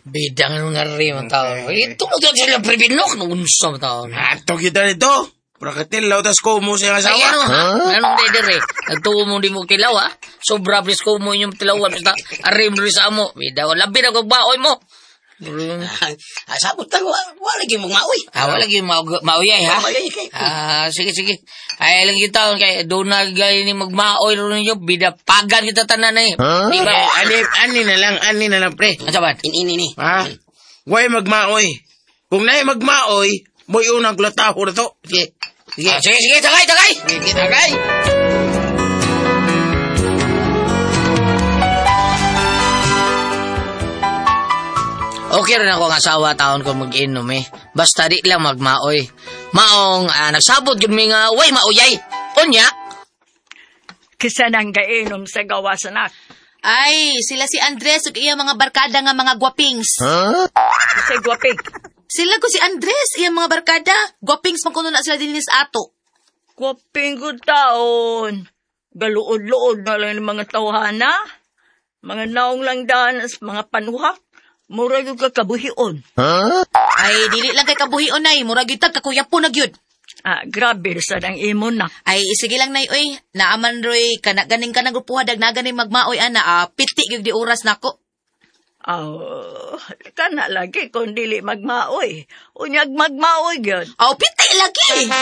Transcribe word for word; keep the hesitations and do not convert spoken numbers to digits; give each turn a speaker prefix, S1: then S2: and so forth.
S1: Bidang nung nga rin ang tao. Ito mo daw sila pribinok nung unsa mo tao.
S2: Ato kita nito. Prakatil, lautas ko mo sa asawa.
S1: Ay, ano, ha? Anong deder eh? Nagtuo mo di mo tilaw, ha? Sobra plis ko mo inyong tilawan. Basta, arim rin sa amo. Bida, labi na kagbaoy mo.
S3: Ah, sabot ka, wala lagi mong maoy.
S1: Ah, wala lagi mauyay, ha?
S3: Mauyay kay.
S1: Ah, sige, sige. Ay, lang kita, kay doon na gaya ni magmaoy rin ninyo. Bida, pagan kita tanan eh. Di ba?
S2: Ani, ani na lang, ani na lang, pre.
S1: Ano sabat?
S3: In-in ni.
S2: Ha? Way magmaoy. Kung na'y magmaoy, mo yung naglataho na to.
S1: Sige. Sige, ah, sige, sige, tagay, tagay!
S2: Sige, tagay!
S1: Okay rin ako ang asawa taon ko mag-inom eh. Basta di lang magmaoy. Maong ah, nagsabot yun mga way mauyay. Unya?
S4: Kisa nang gainom sa gawas anak.
S5: Ay, sila si Andres ug iya mga barkada nga mga gwapings.
S4: Huh? Sa gwaping.
S5: Sila ko si Andres, iya mga barkada. Gwapings man kuno na sila din sa ato.
S4: Gwaping ko taon. Galuod-luod na lang ng mga tawhana. Mga naong lang danas, mga panuhak. Mura yung kakabuhion.
S5: Huh? Ay, dili lang kay kabuhion ay. Mura yung tag kakuyapo na gyud.
S4: Ah, grabe sa nang imo na.
S5: Ay, sige lang na oy. Naaman roy, kanaganing ka nagrupuha, dagnagan magmaoy, ana. Ah, piti yung di oras na ko.
S4: Oh, kana lagi kung dili magmaoy. Unyag magmaoy gyud.
S5: Oh, piti lagi.